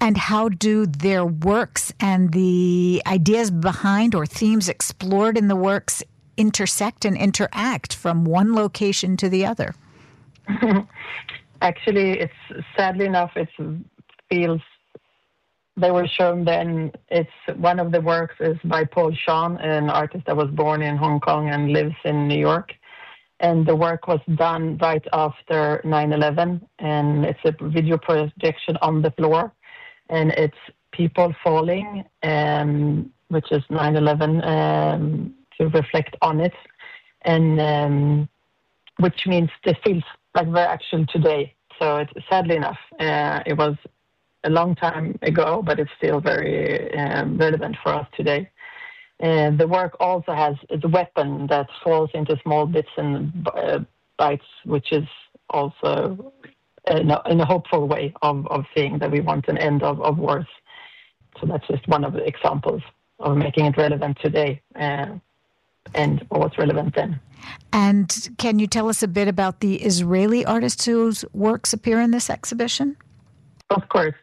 And how do their works and the ideas behind or themes explored in the works intersect and interact from one location to the other? Actually, it's sadly enough, it feels they were shown then. It's one of the works is by Paul Chan, an artist that was born in Hong Kong and lives in New York. And the work was done right after 9/11, and it's a video projection on the floor, and it's people falling, which is 9/11, to reflect on it, and which means this feels like very actual today. So it's sadly enough, it was a long time ago, but it's still very relevant for us today. The work also has the weapon that falls into small bits and bites, which is also in a hopeful way of seeing that we want an end of wars. So that's just one of the examples of making it relevant today and what was relevant then. And can you tell us a bit about the Israeli artist whose works appear in this exhibition? Of course.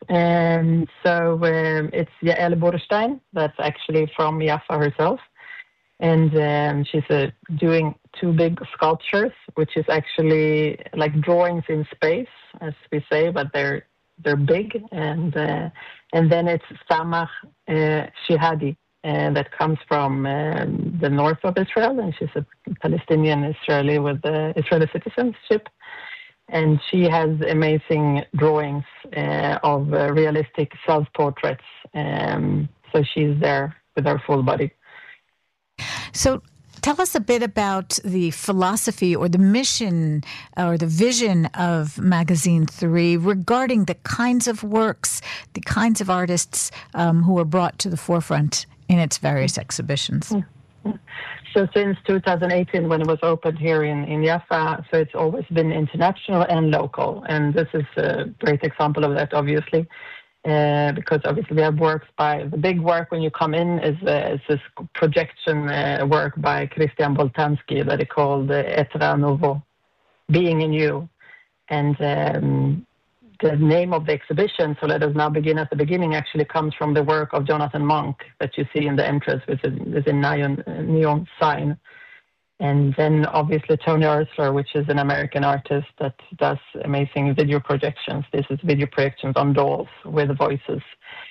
So it's Yael Borstein, that's actually from Jaffa herself. And she's doing two big sculptures, which is actually like drawings in space, as we say, but they're big. And then it's Samach Shihadi, that comes from the north of Israel, and she's a Palestinian Israeli with Israeli citizenship. And she has amazing drawings of realistic self-portraits. So she's there with her full body. So tell us a bit about the philosophy or the mission or the vision of Magazine 3 regarding the kinds of works, the kinds of artists who are brought to the forefront in its various exhibitions. So since 2018, when it was opened here in Jaffa, so it's always been international and local. And this is a great example of that, obviously, because obviously we have works by, the big work when you come in is this projection work by Christian Boltanski that is called Etra Nouveau, Being in You. And the name of the exhibition, so let us now begin at the beginning, actually comes from the work of Jonathan Monk that you see in the entrance, which is a neon sign. And then obviously Tony Ersler, which is an American artist that does amazing video projections. This is video projections on dolls with voices.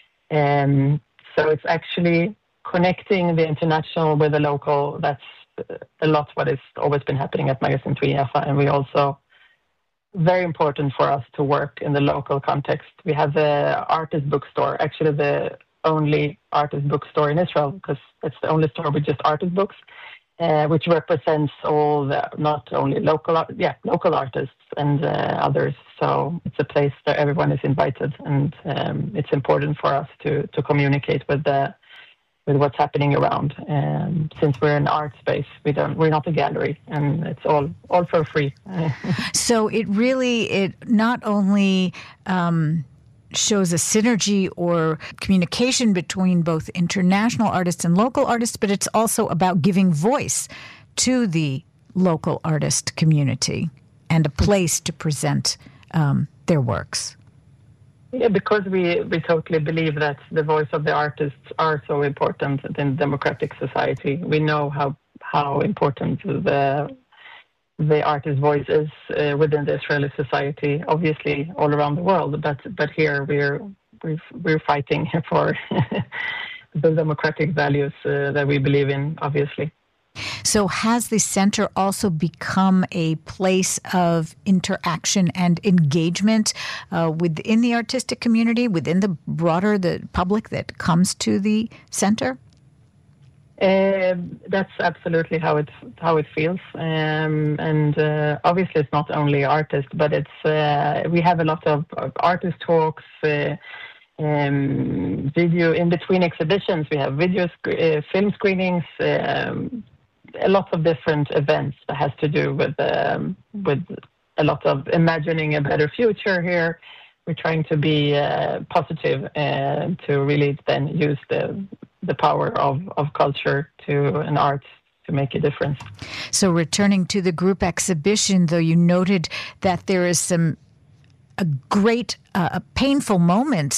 So it's actually connecting the international with the local. That's a lot what has always been happening at Magazine 3 Jaffa, and we also very important for us to work in the local context. We have the artist bookstore, actually the only artist bookstore in Israel, because it's the only store with just artist books, which represents all the, not only local artists and others. So it's a place that everyone is invited, and it's important for us to communicate with what's happening around. Since we're an art space, we're not a gallery, and it's all for free. So it not only shows a synergy or communication between both international artists and local artists, but it's also about giving voice to the local artist community and a place to present their works. Yeah, because we totally believe that the voice of the artists are so important in democratic society. We know how important the artist's voice is within the Israeli society, obviously all around the world. But here we're fighting for the democratic values that we believe in, obviously. So has the center also become a place of interaction and engagement within the artistic community, within the public that comes to the center? That's absolutely how it feels, and obviously it's not only artists, but it's we have a lot of artist talks, video in between exhibitions. We have film screenings. A lot of different events that has to do with a lot of imagining a better future here. We're trying to be positive and to really then use the power of culture and art to make a difference. So returning to the group exhibition, though, you noted that there is a painful moments